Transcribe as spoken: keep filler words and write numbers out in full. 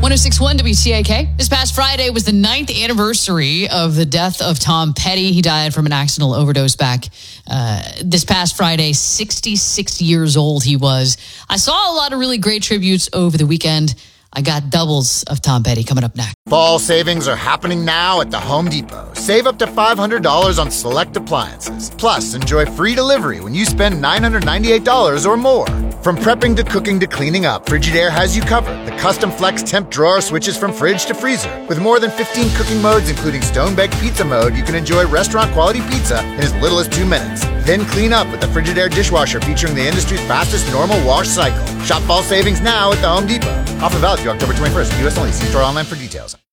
oh six point one W T A K. This past Friday was the ninth anniversary of the death of Tom Petty. He died from an accidental overdose back uh, this past Friday. sixty-six years old he was. I saw a lot of really great tributes over the weekend. I got doubles of Tom Petty coming up next. Fall savings are happening now at the Home Depot. Save up to five hundred dollars on select appliances. Plus, enjoy free delivery when you spend nine hundred ninety-eight dollars or more. From prepping to cooking to cleaning up, Frigidaire has you covered. The custom flex temp drawer switches from fridge to freezer. With more than fifteen cooking modes, including stone baked pizza mode, you can enjoy restaurant quality pizza in as little as two minutes. Then clean up with the Frigidaire dishwasher featuring the industry's fastest normal wash cycle. Shop fall savings now at the Home Depot. Offer valid through October twenty-first. U S only. See store online for details.